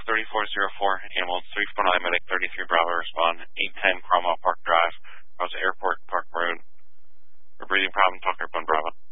3404, ambulance 349, medic 33 Bravo, respond. 810 Cromwell Park Drive, Rosa Airport Park Road. For breathing problem, talk airplane Bravo.